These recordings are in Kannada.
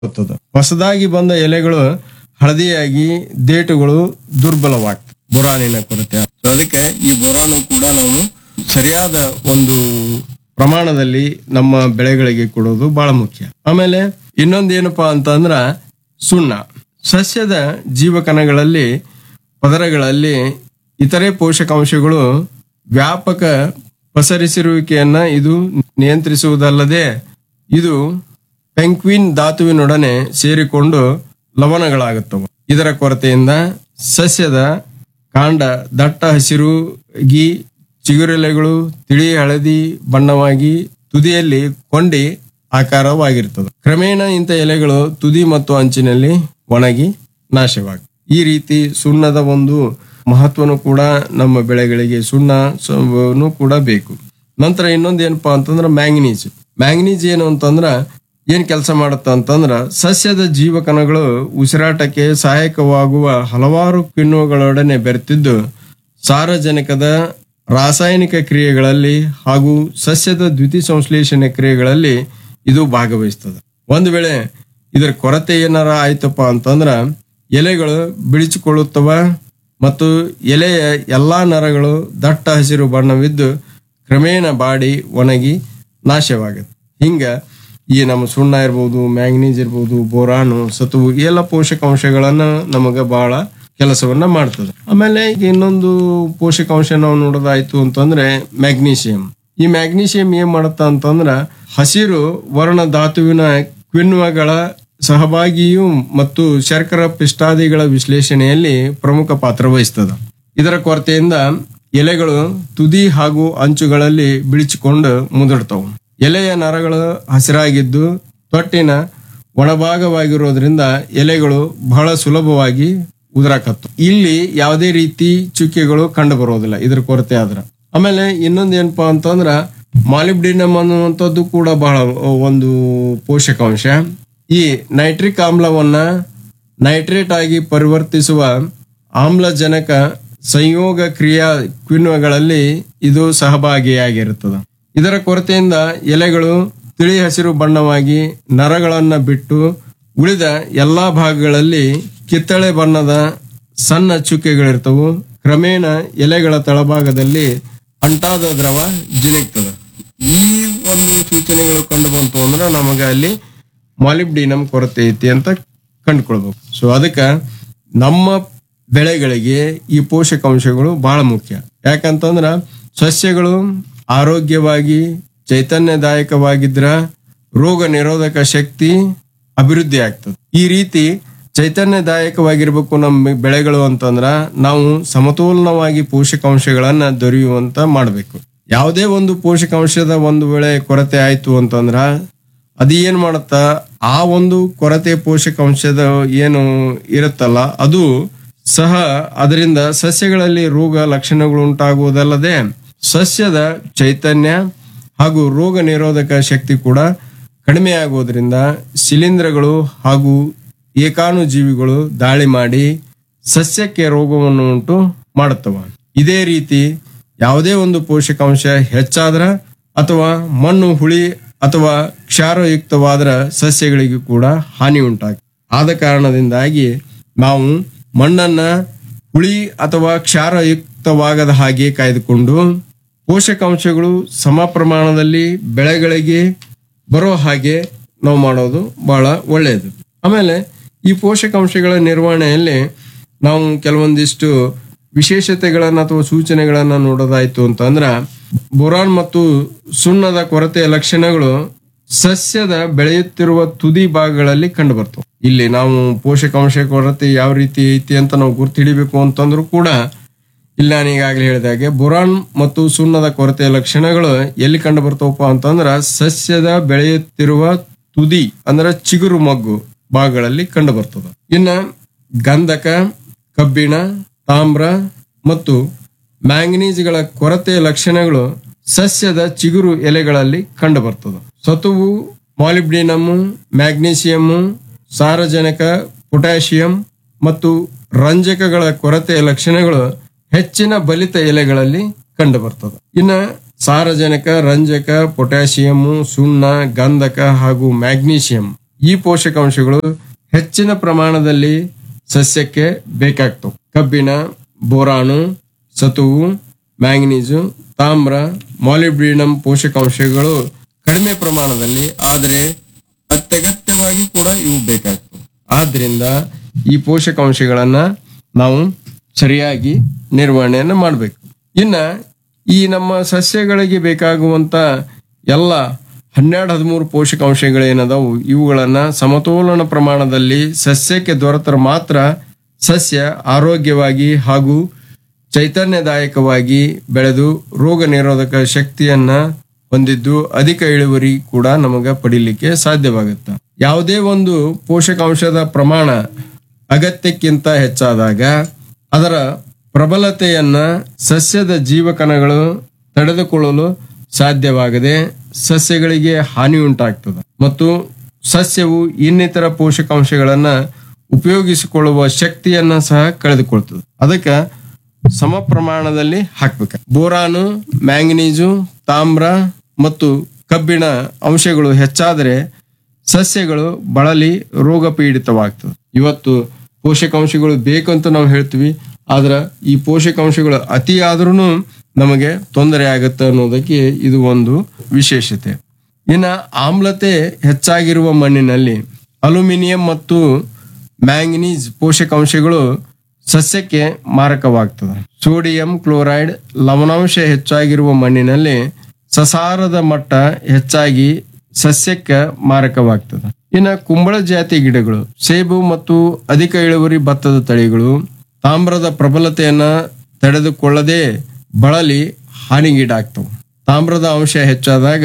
ಹೊಸದಾಗಿ ಬಂದ ಎಲೆಗಳು ಹಳದಿಯಾಗಿ ದೇಟುಗಳು ದುರ್ಬಲವಾಗ್ತವೆ ಬೋರಾನಿನ ಕೊರತೆ. ಅದಕ್ಕೆ ಈ ಬೋರಾನು ಕೂಡ ನಾವು ಸರಿಯಾದ ಒಂದು ಪ್ರಮಾಣದಲ್ಲಿ ನಮ್ಮ ಬೆಳೆಗಳಿಗೆ ಕೊಡೋದು ಬಹಳ ಮುಖ್ಯ. ಆಮೇಲೆ ಇನ್ನೊಂದೇನಪ್ಪಾ ಅಂತಂದ್ರ ಸುಣ್ಣ. ಸಸ್ಯದ ಜೀವಕಣಗಳಲ್ಲಿ ಪದರಗಳಲ್ಲಿ ಇತರೆ ಪೋಷಕಾಂಶಗಳು ವ್ಯಾಪಕ ಪಸರಿಸಿರುವಿಕೆಯನ್ನ ಇದು ನಿಯಂತ್ರಿಸುವುದಲ್ಲದೆ ಇದು ಪೆಂಕ್ವಿನ್ ಧಾತುವಿನೊಡನೆ ಸೇರಿಕೊಂಡು ಲವಣಗಳಾಗುತ್ತವೆ. ಇದರ ಕೊರತೆಯಿಂದ ಸಸ್ಯದ ಕಾಂಡ ದಟ್ಟ ಹಸಿರುಗಿ ಚಿಗುರೆಲೆಗಳು ತಿಳಿ ಹಳದಿ ಬಣ್ಣವಾಗಿ ತುದಿಯಲ್ಲಿ ಕೊಂಡಿ ಆಕಾರವಾಗಿರ್ತದೆ. ಕ್ರಮೇಣ ಇಂಥ ಎಲೆಗಳು ತುದಿ ಮತ್ತು ಅಂಚಿನಲ್ಲಿ ಒಣಗಿ ನಾಶವಾಗ್ತದೆ. ಈ ರೀತಿ ಸುಣ್ಣದ ಒಂದು ಮಹತ್ವನು ಕೂಡ ನಮ್ಮ ಬೆಳೆಗಳಿಗೆ ಸುಣ್ಣನು ಕೂಡ ಬೇಕು. ನಂತರ ಇನ್ನೊಂದು ಏನಪ್ಪಾ ಅಂತಂದ್ರ ಮ್ಯಾಂಗನೀಸ್. ಮ್ಯಾಂಗನೀಸ್ ಏನು ಅಂತಂದ್ರ ಏನ್ ಕೆಲಸ ಮಾಡುತ್ತ ಅಂತಂದ್ರ ಸಸ್ಯದ ಜೀವಕಣಗಳು ಉಸಿರಾಟಕ್ಕೆ ಸಹಾಯಕವಾಗುವ ಹಲವಾರು ಕಿಣ್ವಗಳೊಡನೆ ಬೆರೆತಿದ್ದು ಸಾರಜನಕದ ರಾಸಾಯನಿಕ ಕ್ರಿಯೆಗಳಲ್ಲಿ ಹಾಗೂ ಸಸ್ಯದ ದ್ಯುತಿ ಸಂಶ್ಲೇಷಣೆ ಕ್ರಿಯೆಗಳಲ್ಲಿ ಇದು ಭಾಗವಹಿಸ್ತದೆ. ಒಂದು ವೇಳೆ ಇದರ ಕೊರತೆ ಏನಾರ ಆಯ್ತಪ್ಪ ಅಂತಂದ್ರ ಎಲೆಗಳು ಬಿಳಿಚಿಕೊಳ್ಳುತ್ತವ ಮತ್ತು ಎಲೆಯ ಎಲ್ಲಾ ನರಗಳು ದಟ್ಟ ಹಸಿರು ಬಣ್ಣವಿದ್ದು ಕ್ರಮೇಣ ಬಾಡಿ ಒಣಗಿ ನಾಶವಾಗುತ್ತೆ. ಹಿಂಗ ಈ ನಮ್ಮ ಸುಣ್ಣ ಇರ್ಬೋದು, ಮ್ಯಾಂಗನೀಸ್ ಇರ್ಬೋದು, ಬೋರಾನು, ಸತುವು ಎಲ್ಲ ಪೋಷಕಾಂಶಗಳನ್ನ ನಮಗ ಬಹಳ ಕೆಲಸವನ್ನ ಮಾಡ್ತದೆ. ಆಮೇಲೆ ಈಗ ಇನ್ನೊಂದು ಪೋಷಕಾಂಶ ನಾವು ನೋಡೋದಾಯ್ತು ಅಂತಂದ್ರೆ ಮ್ಯಾಗ್ನೀಷಿಯಂ. ಈ ಮ್ಯಾಗ್ನೀಷಿಯಂ ಏನ್ ಮಾಡುತ್ತ ಅಂತಂದ್ರ ಹಸಿರು ವರ್ಣ ಧಾತುವಿನ ಕಿಣ್ವಗಳ ಸಹಭಾಗಿಯು ಮತ್ತು ಶರ್ಕರ ಪಿಷ್ಟಾದಿಗಳ ವಿಶ್ಲೇಷಣೆಯಲ್ಲಿ ಪ್ರಮುಖ ಪಾತ್ರ ವಹಿಸ್ತದ. ಇದರ ಕೊರತೆಯಿಂದ ಎಲೆಗಳು ತುದಿ ಹಾಗೂ ಅಂಚುಗಳಲ್ಲಿ ಬಿಳಿಚಿಕೊಂಡು ಮುದುಡ್ತವು. ಎಲೆಯ ನರಗಳು ಹಸಿರಾಗಿದ್ದು ತೊಟ್ಟಿನ ಒಳಭಾಗವಾಗಿರೋದ್ರಿಂದ ಎಲೆಗಳು ಬಹಳ ಸುಲಭವಾಗಿ ಉದುರಾಕತ್ತು. ಇಲ್ಲಿ ಯಾವುದೇ ರೀತಿ ಚುಕ್ಕೆಗಳು ಕಂಡು ಬರೋದಿಲ್ಲ ಇದರ ಕೊರತೆ ಆದ್ರ. ಆಮೇಲೆ ಇನ್ನೊಂದ್ ಏನಪ್ಪಾ ಅಂತಂದ್ರ ಮಾಲಿಬ್ಡಿನಮ್ ಅನ್ನುವಂಥದ್ದು ಕೂಡ ಬಹಳ ಒಂದು ಪೋಷಕಾಂಶ. ಈ ನೈಟ್ರಿಕ್ ಆಮ್ಲವನ್ನ ನೈಟ್ರೇಟ್ ಆಗಿ ಪರಿವರ್ತಿಸುವ ಆಮ್ಲಜನಕ ಸಂಯೋಗ ಕ್ರಿಯಾ ಕಿಣ್ವಗಳಲ್ಲಿ ಇದು ಸಹಭಾಗಿಯಾಗಿರುತ್ತದೆ. ಇದರ ಕೊರತೆಯಿಂದ ಎಲೆಗಳು ತಿಳಿ ಹಸಿರು ಬಣ್ಣವಾಗಿ ನರಗಳನ್ನ ಬಿಟ್ಟು ಉಳಿದ ಎಲ್ಲಾ ಭಾಗಗಳಲ್ಲಿ ಕಿತ್ತಳೆ ಬಣ್ಣದ ಸಣ್ಣ ಚುಕ್ಕೆಗಳಿರ್ತವು. ಕ್ರಮೇಣ ಎಲೆಗಳ ತಳಭಾಗದಲ್ಲಿ ಅಂಟಾದ ದ್ರವ ಜಿನುಗ್ತದೆ. ಈ ಒಂದು ಸೂಚನೆಗಳು ಕಂಡು ಬಂತು ಅಂದ್ರೆ ನಮಗೆ ಅಲ್ಲಿ ಮಾಲಿಬ್ಡಿನಮ್ ಕೊರತೆ ಐತಿ ಅಂತ ಕಂಡುಕೊಳ್ಬೇಕು. ಸೊ ಅದಕ್ಕೆ ನಮ್ಮ ಬೆಳೆಗಳಿಗೆ ಈ ಪೋಷಕಾಂಶಗಳು ಬಹಳ ಮುಖ್ಯ. ಯಾಕಂತಂದ್ರ ಸಸ್ಯಗಳು ಆರೋಗ್ಯವಾಗಿ ಚೈತನ್ಯದಾಯಕವಾಗಿದ್ರ ರೋಗ ನಿರೋಧಕ ಶಕ್ತಿ ಅಭಿವೃದ್ಧಿ ಆಗ್ತದೆ. ಈ ರೀತಿ ಚೈತನ್ಯದಾಯಕವಾಗಿರ್ಬೇಕು ನಮ್ಮ ಬೆಳೆಗಳು ಅಂತಂದ್ರ ನಾವು ಸಮತೋಲನವಾಗಿ ಪೋಷಕಾಂಶಗಳನ್ನ ದೊರೆಯುವಂತ ಮಾಡ್ಬೇಕು. ಯಾವುದೇ ಒಂದು ಪೋಷಕಾಂಶದ ಒಂದು ವೇಳೆ ಕೊರತೆ ಆಯ್ತು ಅಂತಂದ್ರ ಅದು ಏನ್ ಮಾಡತ್ತ, ಆ ಒಂದು ಕೊರತೆ ಪೋಷಕಾಂಶದ ಏನು ಇರುತ್ತಲ್ಲ ಅದು ಸಹ ಅದರಿಂದ ಸಸ್ಯಗಳಲ್ಲಿ ರೋಗ ಲಕ್ಷಣಗಳು ಉಂಟಾಗುವುದಲ್ಲದೆ ಸಸ್ಯದ ಚೈತನ್ಯ ಹಾಗೂ ರೋಗ ನಿರೋಧಕ ಶಕ್ತಿ ಕೂಡ ಕಡಿಮೆ ಆಗುವುದರಿಂದ ಶಿಲೀಂಧ್ರಗಳು ಹಾಗೂ ಏಕಾಣುಜೀವಿಗಳು ದಾಳಿ ಮಾಡಿ ಸಸ್ಯಕ್ಕೆ ರೋಗವನ್ನು ಉಂಟು ಮಾಡುತ್ತವ. ಇದೇ ರೀತಿ ಯಾವುದೇ ಒಂದು ಪೋಷಕಾಂಶ ಹೆಚ್ಚಾದ್ರ ಅಥವಾ ಮಣ್ಣು ಹುಳಿ ಅಥವಾ ಕ್ಷಾರಯುಕ್ತವಾದ್ರ ಸಸ್ಯಗಳಿಗೂ ಕೂಡ ಹಾನಿ ಉಂಟಾಗ್ತದೆ. ಆದ ಕಾರಣದಿಂದಾಗಿ ನಾವು ಮಣ್ಣನ್ನ ಹುಳಿ ಅಥವಾ ಕ್ಷಾರಯುಕ್ತವಾಗದ ಹಾಗೆ ಕಾಯ್ದುಕೊಂಡು ಪೋಷಕಾಂಶಗಳು ಸಮ ಪ್ರಮಾಣದಲ್ಲಿ ಬೆಳೆಗಳಿಗೆ ಬರೋ ಹಾಗೆ ನಾವು ಮಾಡೋದು ಬಹಳ ಒಳ್ಳೆಯದು. ಆಮೇಲೆ ಈ ಪೋಷಕಾಂಶಗಳ ನಿರ್ವಹಣೆಯಲ್ಲಿ ನಾವು ಕೆಲವೊಂದಿಷ್ಟು ವಿಶೇಷತೆಗಳನ್ನ ಅಥವಾ ಸೂಚನೆಗಳನ್ನ ನೋಡೋದಾಯ್ತು ಅಂತಂದ್ರ ಬೋರಾನ್ ಮತ್ತು ಸುಣ್ಣದ ಕೊರತೆಯ ಲಕ್ಷಣಗಳು ಸಸ್ಯದ ಬೆಳೆಯುತ್ತಿರುವ ತುದಿ ಭಾಗಗಳಲ್ಲಿ ಕಂಡು ಬರ್ತವೆ. ಇಲ್ಲಿ ನಾವು ಪೋಷಕಾಂಶ ಕೊರತೆ ಯಾವ ರೀತಿ ಐತಿ ಅಂತ ನಾವು ಗುರ್ತು ಹಿಡಿಬೇಕು ಅಂತಂದ್ರೂ ಕೂಡ ಇಲ್ಲಿ ನಾನು ಈಗಾಗಲೇ ಹೇಳಿದಾಗೆ ಬೋರಾನ್ ಮತ್ತು ಸುಣ್ಣದ ಕೊರತೆಯ ಲಕ್ಷಣಗಳು ಎಲ್ಲಿ ಕಂಡು ಬರ್ತವಪ್ಪ ಅಂತಂದ್ರ ಸಸ್ಯದ ಬೆಳೆಯುತ್ತಿರುವ ತುದಿ ಅಂದ್ರೆ ಚಿಗುರು ಮಗ್ಗು ಭಾಗಗಳಲ್ಲಿ ಕಂಡು ಬರ್ತದ. ಇನ್ನ ಗಂಧಕ, ಕಬ್ಬಿಣ, ತಾಮ್ರ ಮತ್ತು ಮ್ಯಾಂಗನೀಸ್ಗಳ ಕೊರತೆಯ ಲಕ್ಷಣಗಳು ಸಸ್ಯದ ಚಿಗುರು ಎಲೆಗಳಲ್ಲಿ ಕಂಡು ಬರ್ತದ. ಸತುವು, ಮಾಲಿಬ್ಡಿನಮ್, ಮ್ಯಾಗ್ನೀಸಿಯಂ, ಸಾರಜನಕ, ಪೊಟ್ಯಾಷಿಯಂ ಮತ್ತು ರಂಜಕಗಳ ಕೊರತೆಯ ಲಕ್ಷಣಗಳು ಹೆಚ್ಚಿನ ಬಲಿತ ಎಲೆಗಳಲ್ಲಿ ಕಂಡು ಬರ್ತದೆ. ಇನ್ನ ಸಾರಜನಕ, ರಂಜಕ, ಪೊಟ್ಯಾಷಿಯಂ, ಸುಣ್ಣ, ಗಂಧಕ ಹಾಗೂ ಮ್ಯಾಗ್ನೀಸಿಯಂ ಈ ಪೋಷಕಾಂಶಗಳು ಹೆಚ್ಚಿನ ಪ್ರಮಾಣದಲ್ಲಿ ಸಸ್ಯಕ್ಕೆ ಬೇಕಾಗ್ತವೆ. ಕಬ್ಬಿಣ, ಬೋರಾನು, ಸತುವು, ಮ್ಯಾಂಗನೀಸು, ತಾಮ್ರ, ಮಾಲಿಬ್ಡಿನಮ್ ಪೋಷಕಾಂಶಗಳು ಕಡಿಮೆ ಪ್ರಮಾಣದಲ್ಲಿ ಆದರೆ ಅತ್ಯಗತ್ಯವಾಗಿ ಕೂಡ ಇವು ಬೇಕಾಗ್ತವೆ. ಆದ್ರಿಂದ ಈ ಪೋಷಕಾಂಶಗಳನ್ನ ನಾವು ಸರಿಯಾಗಿ ನಿರ್ವಹಣೆಯನ್ನು ಮಾಡಬೇಕು. ಇನ್ನ ಈ ನಮ್ಮ ಸಸ್ಯಗಳಿಗೆ ಬೇಕಾಗುವಂತ ಎಲ್ಲ 12-13 ಪೋಷಕಾಂಶಗಳೇನದಾವು ಇವುಗಳನ್ನ ಸಮತೋಲನ ಪ್ರಮಾಣದಲ್ಲಿ ಸಸ್ಯಕ್ಕೆ ದೊರೆತರೆ ಮಾತ್ರ ಸಸ್ಯ ಆರೋಗ್ಯವಾಗಿ ಹಾಗೂ ಚೈತನ್ಯದಾಯಕವಾಗಿ ಬೆಳೆದು ರೋಗ ನಿರೋಧಕ ಶಕ್ತಿಯನ್ನ ಹೊಂದಿದ್ದು ಅಧಿಕ ಇಳುವರಿ ಕೂಡ ನಮಗ ಪಡಿಲಿಕ್ಕೆ ಸಾಧ್ಯವಾಗುತ್ತೆ. ಯಾವುದೇ ಒಂದು ಪೋಷಕಾಂಶದ ಪ್ರಮಾಣ ಅಗತ್ಯಕ್ಕಿಂತ ಹೆಚ್ಚಾದಾಗ ಅದರ ಪ್ರಬಲತೆಯನ್ನ ಸಸ್ಯದ ಜೀವಕಣಗಳು ತಡೆದುಕೊಳ್ಳಲು ಸಾಧ್ಯವಾಗದೆ ಸಸ್ಯಗಳಿಗೆ ಹಾನಿ ಉಂಟಾಗ್ತದೆ ಮತ್ತು ಸಸ್ಯವು ಇನ್ನಿತರ ಪೋಷಕಾಂಶಗಳನ್ನ ಉಪಯೋಗಿಸಿಕೊಳ್ಳುವ ಶಕ್ತಿಯನ್ನ ಸಹ ಕಳೆದುಕೊಳ್ತದೆ. ಅದಕ್ಕೆ ಸಮ ಪ್ರಮಾಣದಲ್ಲಿ ಹಾಕ್ಬೇಕು. ಬೋರಾನು, ಮ್ಯಾಂಗನೀಸು, ತಾಮ್ರ ಮತ್ತು ಕಬ್ಬಿಣ ಅಂಶಗಳು ಹೆಚ್ಚಾದರೆ ಸಸ್ಯಗಳು ಬಳಲಿ ರೋಗ ಪೀಡಿತವಾಗ್ತದೆ. ಇವತ್ತು ಪೋಷಕಾಂಶಗಳು ಬೇಕಂತ ನಾವು ಹೇಳ್ತೀವಿ, ಆದ್ರೆ ಈ ಪೋಷಕಾಂಶಗಳು ಅತಿ ಆದ್ರೂ ನಮಗೆ ತೊಂದರೆ ಆಗುತ್ತೆ ಅನ್ನೋದಕ್ಕೆ ಇದು ಒಂದು ವಿಶೇಷತೆ. ಇನ್ನ ಆಮ್ಲತೆ ಹೆಚ್ಚಾಗಿರುವ ಮಣ್ಣಿನಲ್ಲಿ ಅಲ್ಯೂಮಿನಿಯಂ ಮತ್ತು ಮ್ಯಾಂಗನೀಸ್ ಪೋಷಕಾಂಶಗಳು ಸಸ್ಯಕ್ಕೆ ಮಾರಕವಾಗ್ತದೆ. ಸೋಡಿಯಂ ಕ್ಲೋರೈಡ್ ಲವಣಾಂಶ ಹೆಚ್ಚಾಗಿರುವ ಮಣ್ಣಿನಲ್ಲಿ ಸಸಾರದ ಮಟ್ಟ ಹೆಚ್ಚಾಗಿ ಸಸ್ಯಕ್ಕೆ ಮಾರಕವಾಗ್ತದೆ. ಇನ್ನು ಕುಂಬಳ ಜಾತಿ ಗಿಡಗಳು, ಸೇಬು ಮತ್ತು ಅಧಿಕ ಇಳುವರಿ ಭತ್ತದ ತಳಿಗಳು ತಾಮ್ರದ ಪ್ರಬಲತೆಯನ್ನ ತಡೆದುಕೊಳ್ಳದೆ ಬಳಲಿ ಹಾನಿಗೀಡಾಗ್ತವೆ. ತಾಮ್ರದ ಅಂಶ ಹೆಚ್ಚಾದಾಗ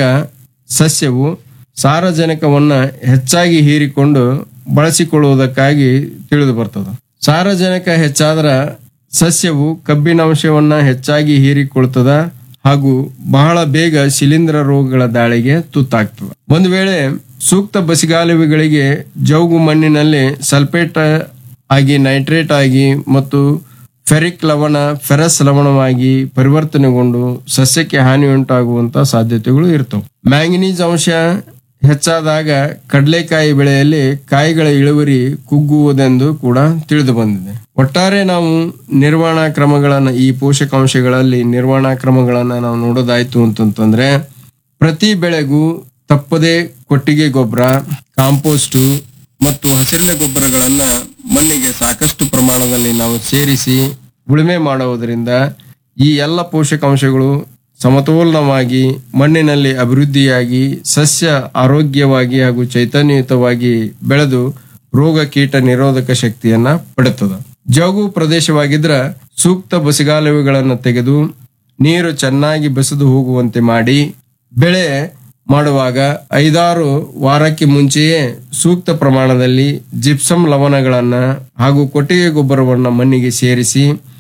ಸಸ್ಯವು ಸಾರಜನಕವನ್ನ ಹೆಚ್ಚಾಗಿ ಹೀರಿಕೊಂಡು ಬಳಸಿಕೊಳ್ಳುವುದಕ್ಕಾಗಿ ತಿಳಿದು ಬರ್ತದೆ. ಸಾರಜನಕ ಹೆಚ್ಚಾದ್ರ ಸಸ್ಯವು ಕಬ್ಬಿಣ ಅಂಶವನ್ನ ಹೆಚ್ಚಾಗಿ ಹೀರಿಕೊಳ್ತದ ಹಾಗೂ ಬಹಳ ಬೇಗ ಶಿಲೀಂಧ್ರ ರೋಗಗಳ ದಾಳಿಗೆ ತುತ್ತಾಗ್ತದೆ. ಒಂದು ವೇಳೆ ಸೂಕ್ತ ಬಸಿಗಾಲುವೆಗಳಿಗೆ ಜೌಗು ಮಣ್ಣಿನಲ್ಲಿ ಸಲ್ಫೇಟ್ ಆಗಿ ನೈಟ್ರೇಟ್ ಆಗಿ ಮತ್ತು ಫೆರಿಕ್ ಲವಣ ಫೆರಸ್ ಲವಣವಾಗಿ ಪರಿವರ್ತನೆಗೊಂಡು ಸಸ್ಯಕ್ಕೆ ಹಾನಿ ಉಂಟಾಗುವಂತ ಸಾಧ್ಯತೆಗಳು ಇರ್ತವೆ. ಮ್ಯಾಂಗನೀಸ್ ಅಂಶ ಹೆಚ್ಚಾದಾಗ ಕಡಲೆಕಾಯಿ ಬೆಳೆಯಲ್ಲಿ ಕಾಯಿಗಳ ಇಳುವರಿ ಕುಗ್ಗುವುದೆಂದು ಕೂಡ ತಿಳಿದು ಬಂದಿದೆ. ಒಟ್ಟಾರೆ ನಾವು ನಿರ್ವಹಣಾ ಕ್ರಮಗಳನ್ನ ಈ ಪೋಷಕಾಂಶಗಳಲ್ಲಿ ನಿರ್ವಹಣಾ ಕ್ರಮಗಳನ್ನ ನಾವು ನೋಡೋದಾಯ್ತು ಅಂತಂದ್ರೆ ಪ್ರತಿ ಬೆಳೆಗೂ ತಪ್ಪದೆ ಕೊಟ್ಟಿಗೆ ಗೊಬ್ಬರ, ಕಾಂಪೋಸ್ಟ್ ಮತ್ತು ಹಸಿರೆಲೆ ಗೊಬ್ಬರಗಳನ್ನ ಮಣ್ಣಿಗೆ ಸಾಕಷ್ಟು ಪ್ರಮಾಣದಲ್ಲಿ ನಾವು ಸೇರಿಸಿ ಉಳುಮೆ ಮಾಡುವುದರಿಂದ ಈ ಎಲ್ಲ ಪೋಷಕಾಂಶಗಳು ಸಮತೋಲನವಾಗಿ ಮಣ್ಣಿನಲ್ಲಿ ಅಭಿವೃದ್ಧಿಯಾಗಿ ಸಸ್ಯ ಆರೋಗ್ಯವಾಗಿ ಹಾಗೂ ಚೈತನ್ಯಯುತವಾಗಿ ಬೆಳೆದು ರೋಗ ಕೀಟ ನಿರೋಧಕ ಶಕ್ತಿಯನ್ನ ಪಡೆಯುತ್ತದೆ. ಜೌಗು ಪ್ರದೇಶವಾಗಿದ್ರ ಸೂಕ್ತ ಬಸಿಗಾಲುವೆಗಳನ್ನು ತೆಗೆದು ನೀರು ಚೆನ್ನಾಗಿ ಬಸಿದು ಹೋಗುವಂತೆ ಮಾಡಿ ಬೆಳೆ ಮಾಡುವಾಗ 5-6 ವಾರಕ್ಕೆ ಮುಂಚೆಯೇ ಸೂಕ್ತ ಪ್ರಮಾಣದಲ್ಲಿ ಜಿಪ್ಸಮ್ ಲವಣಗಳನ್ನ ಹಾಗೂ ಕೊಟ್ಟಿಗೆ ಗೊಬ್ಬರವನ್ನ ಮಣ್ಣಿಗೆ ಸೇರಿಸಿ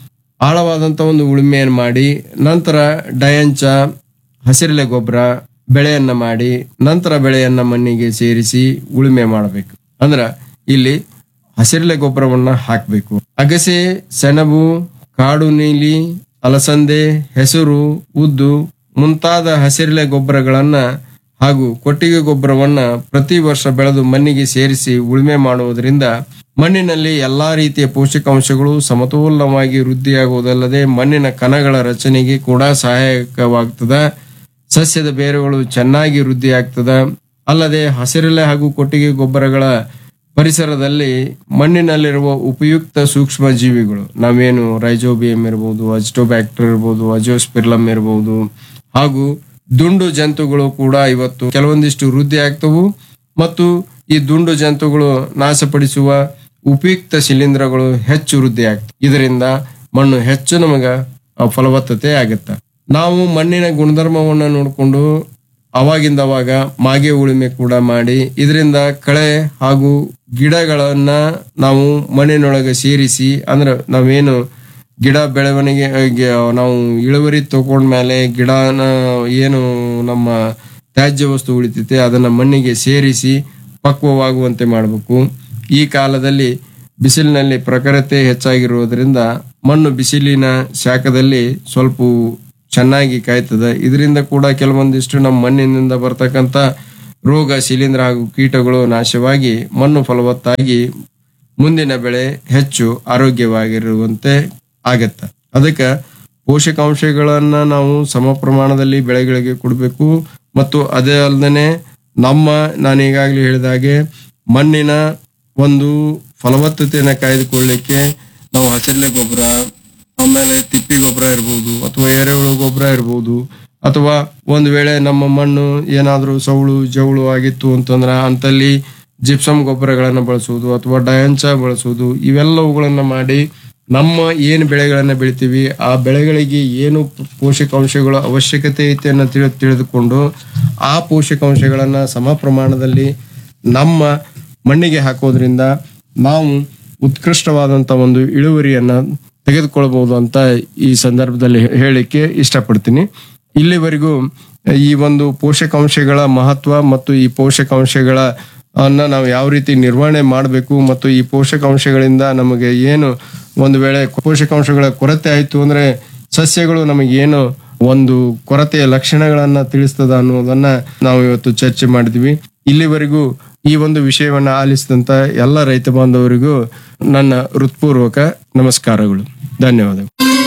ಆಳವಾದಂತ ಒಂದು ಉಳುಮೆಯನ್ನು ಮಾಡಿ ನಂತರ ಡಯಂಚ ಹಸಿರೆಲೆ ಗೊಬ್ಬರ ಬೆಳೆಯನ್ನ ಮಾಡಿ ನಂತರ ಬೆಳೆಯನ್ನ ಮಣ್ಣಿಗೆ ಸೇರಿಸಿ ಉಳುಮೆ ಮಾಡಬೇಕು. ಅಂದ್ರ ಇಲ್ಲಿ ಹಸಿರೆಲೆ ಗೊಬ್ಬರವನ್ನ ಹಾಕಬೇಕು. ಅಗಸೆ, ಸೆಣಬು, ಕಾಡು ನೀಲಿ, ಅಲಸಂದೆ, ಹೆಸರು, ಉದ್ದು ಮುಂತಾದ ಹಸಿರೆಲೆ ಗೊಬ್ಬರಗಳನ್ನ ಹಾಗೂ ಕೊಟ್ಟಿಗೆ ಗೊಬ್ಬರವನ್ನ ಪ್ರತಿ ವರ್ಷ ಬೆಳೆದು ಮಣ್ಣಿಗೆ ಸೇರಿಸಿ ಉಳುಮೆ ಮಾಡುವುದರಿಂದ ಮಣ್ಣಿನಲ್ಲಿ ಎಲ್ಲಾ ರೀತಿಯ ಪೋಷಕಾಂಶಗಳು ಸಮತೋಲನವಾಗಿ ವೃದ್ಧಿಯಾಗುವುದಲ್ಲದೆ ಮಣ್ಣಿನ ಕಣಗಳ ರಚನೆಗೆ ಕೂಡ ಸಹಾಯಕವಾಗ್ತದ. ಸಸ್ಯದ ಬೇರುಗಳು ಚೆನ್ನಾಗಿ ವೃದ್ಧಿ ಆಗ್ತದ. ಅಲ್ಲದೆ ಹಸಿರೆಲೆ ಹಾಗೂ ಕೊಟ್ಟಿಗೆ ಗೊಬ್ಬರಗಳ ಪರಿಸರದಲ್ಲಿ ಮಣ್ಣಿನಲ್ಲಿರುವ ಉಪಯುಕ್ತ ಸೂಕ್ಷ್ಮ ಜೀವಿಗಳು ನಾವೇನು ರೈಜೋಬಿಯಂ ಇರಬಹುದು, ಅಜಿಟೋಬ್ಯಾಕ್ಟರ್ ಇರಬಹುದು, ಅಜೋಸ್ಪಿರ್ಲಮ್ ಇರಬಹುದು ಹಾಗೂ ದುಂಡು ಜಂತುಗಳು ಕೂಡ ಇವತ್ತು ಕೆಲವೊಂದಿಷ್ಟು ವೃದ್ಧಿ ಆಗ್ತವು ಮತ್ತು ಈ ದುಂಡು ಜಂತುಗಳು ನಾಶಪಡಿಸುವ ಉಪಯುಕ್ತ ಶಿಲೀಂಧ್ರಗಳು ಹೆಚ್ಚು ವೃದ್ಧಿ ಆಗ್ತವೆ. ಇದರಿಂದ ಮಣ್ಣು ಹೆಚ್ಚು ನಮಗ ಫಲವತ್ತತೆ ಆಗುತ್ತೆ. ನಾವು ಮಣ್ಣಿನ ಗುಣಧರ್ಮವನ್ನ ನೋಡಿಕೊಂಡು ಅವಾಗಿಂದ ಅವಾಗ ಮಾಗೆ ಉಳುಮೆ ಕೂಡ ಮಾಡಿ ಇದರಿಂದ ಕಳೆ ಹಾಗೂ ಗಿಡಗಳನ್ನ ನಾವು ಮಣ್ಣಿನೊಳಗೆ ಸೇರಿಸಿ ಅಂದ್ರೆ ನಾವೇನು ಗಿಡ ಬೆಳವಣಿಗೆ ನಾವು ಇಳುವರಿ ತಗೊಂಡ್ಮೇಲೆ ಗಿಡನ ಏನು ನಮ್ಮ ತ್ಯಾಜ್ಯ ವಸ್ತು ಉಳಿತೈತೆ ಅದನ್ನ ಮಣ್ಣಿಗೆ ಸೇರಿಸಿ ಪಕ್ವವಾಗುವಂತೆ ಮಾಡಬೇಕು. ಈ ಕಾಲದಲ್ಲಿ ಬಿಸಿಲಿನಲ್ಲಿ ಪ್ರಖರತೆ ಹೆಚ್ಚಾಗಿರುವುದರಿಂದ ಮಣ್ಣು ಬಿಸಿಲಿನ ಶಾಖದಲ್ಲಿ ಸ್ವಲ್ಪ ಚೆನ್ನಾಗಿ ಕಾಯ್ತದೆ. ಇದರಿಂದ ಕೂಡ ಕೆಲವೊಂದಿಷ್ಟು ನಮ್ಮ ಮಣ್ಣಿನಿಂದ ಬರ್ತಕ್ಕಂಥ ರೋಗ ಶಿಲೀಂಧ್ರ ಹಾಗೂ ಕೀಟಗಳು ನಾಶವಾಗಿ ಮಣ್ಣು ಫಲವತ್ತಾಗಿ ಮುಂದಿನ ಬೆಳೆ ಹೆಚ್ಚು ಆರೋಗ್ಯವಾಗಿರುವಂತೆ ಆಗತ್ತೆ. ಅದಕ್ಕೆ ಪೋಷಕಾಂಶಗಳನ್ನ ನಾವು ಸಮ ಪ್ರಮಾಣದಲ್ಲಿ ಬೆಳೆಗಳಿಗೆ ಕೊಡಬೇಕು. ಮತ್ತು ಅದೇ ಅಲ್ಲದೆ ನಾನು ಈಗಾಗಲೇ ಹೇಳಿದ ಹಾಗೆ ಮಣ್ಣಿನ ಒಂದು ಫಲವತ್ತತೆಯನ್ನು ಕಾಯ್ದುಕೊಳ್ಳಲಿಕ್ಕೆ ನಾವು ಹಸಿರೆಲೆ ಗೊಬ್ಬರ, ಆಮೇಲೆ ತಿಪ್ಪಿ ಗೊಬ್ಬರ ಇರ್ಬೋದು ಅಥವಾ ಎರೆಹುಳು ಗೊಬ್ಬರ ಇರ್ಬೋದು, ಅಥವಾ ಒಂದು ವೇಳೆ ನಮ್ಮ ಮಣ್ಣು ಏನಾದರೂ ಸೌಳು ಜೌಳು ಆಗಿತ್ತು ಅಂತಂದ್ರೆ ಅಂತಲ್ಲಿ ಜಿಪ್ಸಮ್ ಗೊಬ್ಬರಗಳನ್ನು ಬಳಸುವುದು ಅಥವಾ ಡಯಾಂಚ ಬಳಸುವುದು, ಇವೆಲ್ಲವುಗಳನ್ನ ಮಾಡಿ ನಮ್ಮ ಏನು ಬೆಳೆಗಳನ್ನ ಬೆಳಿತೀವಿ ಆ ಬೆಳೆಗಳಿಗೆ ಏನು ಪೋಷಕಾಂಶಗಳ ಅವಶ್ಯಕತೆ ಐತೆ ಅನ್ನೋ ತಿಳಿದುಕೊಂಡು ಆ ಪೋಷಕಾಂಶಗಳನ್ನ ಸಮ ಪ್ರಮಾಣದಲ್ಲಿ ನಮ್ಮ ಮಣ್ಣಿಗೆ ಹಾಕೋದ್ರಿಂದ ನಾವು ಉತ್ಕೃಷ್ಟವಾದಂತ ಒಂದು ಇಳುವರಿಯನ್ನ ತೆಗೆದುಕೊಳ್ಬಹುದು ಅಂತ ಈ ಸಂದರ್ಭದಲ್ಲಿ ಹೇಳಿಕ್ಕೆ ಇಷ್ಟಪಡ್ತೀನಿ. ಇಲ್ಲಿವರೆಗೂ ಈ ಒಂದು ಪೋಷಕಾಂಶಗಳ ಮಹತ್ವ ಮತ್ತು ಈ ಪೋಷಕಾಂಶಗಳ ನಾವು ಯಾವ ರೀತಿ ನಿರ್ವಹಣೆ ಮಾಡಬೇಕು ಮತ್ತು ಈ ಪೋಷಕಾಂಶಗಳಿಂದ ನಮಗೆ ಏನು ಒಂದು ವೇಳೆ ಪೋಷಕಾಂಶಗಳ ಕೊರತೆ ಆಯ್ತು ಅಂದ್ರೆ ಸಸ್ಯಗಳು ನಮಗೆ ಏನು ಒಂದು ಕೊರತೆಯ ಲಕ್ಷಣಗಳನ್ನ ತಿಳಿಸ್ತದ ಅನ್ನೋದನ್ನ ನಾವು ಇವತ್ತು ಚರ್ಚೆ ಮಾಡಿದ್ವಿ. ಇಲ್ಲಿವರೆಗೂ ಈ ಒಂದು ವಿಷಯವನ್ನ ಆಲಿಸಿದಂತ ಎಲ್ಲ ರೈತ ಬಾಂಧವರಿಗೂ ನನ್ನ ಹೃತ್ಪೂರ್ವಕ ನಮಸ್ಕಾರಗಳು. ಧನ್ಯವಾದಗಳು.